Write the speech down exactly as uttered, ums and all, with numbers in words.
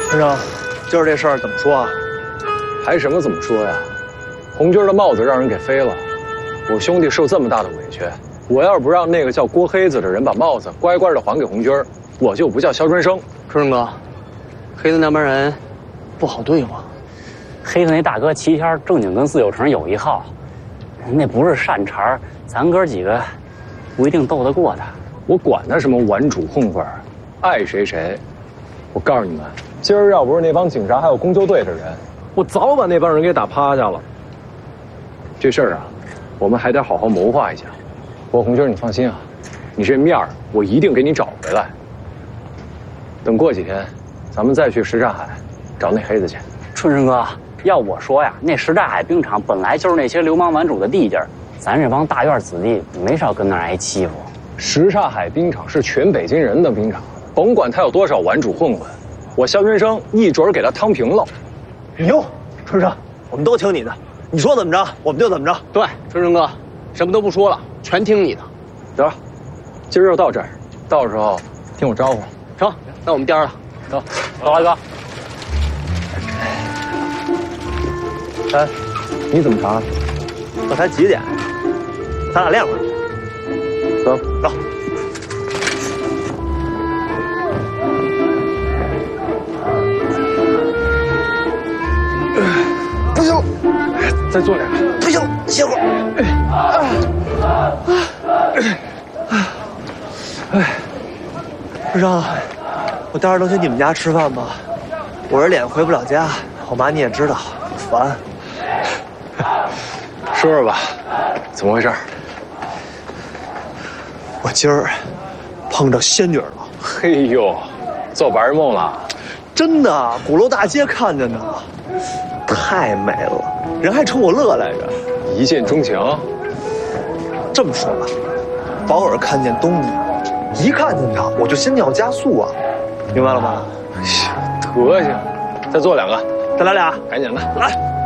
先生，今儿这事儿怎么说啊？ 还什么怎么说呀？红军的帽子让人给飞了，我兄弟受这么大的委屈，我要是不让那个叫郭黑子的人把帽子乖乖的还给红军，我就不叫肖春生。 春生哥，黑子那帮人不好对付。 黑子那大哥齐天正经跟四九城有一号，那不是善茬，咱哥几个不一定斗得过他。 我管他什么顽主混混，爱谁谁。我告诉你们，今儿要不是那帮警察还有公救队的人，我早把那帮人给打趴下了。这事儿啊，我们还得好好谋划一下。不过红军，你放心啊，你这面儿我一定给你找回来。等过几天，咱们再去什刹海找那黑子去。 春生哥，要我说呀，那什刹海冰场本来就是那些流氓顽主的地界儿，咱这帮大院子弟没少跟那儿挨欺负。 什刹海冰场是全北京人的冰场，甭管他有多少顽主混混，我肖春生一准儿给他趟平了。 哟，春生，我们都听你的，你说怎么着，我们就怎么着。 对，春生哥，什么都不说了，全听你的。 得，今儿就到这儿，到时候听我招呼。 成，那我们颠儿了。 走，走，大哥。 哎，你怎么查？ 这才几点？咱俩练会儿去。 走走。 不行，再做两个。 不行，歇会儿。哎，春生，我待会儿能去你们家吃饭吗？我这脸回不了家，我妈你也知道，烦。 说说吧，怎么回事？ 我今儿碰着仙女了。 嘿呦，做白日梦了？ 真的，鼓楼大街看见的，太美了，人还冲我乐来着。 一见钟情？ 这么说吧，保尔看见东尼，一看见他我就心跳加速啊，明白了吗？ 哎呀，德行！再做两个， 再来俩， 赶紧的， 来。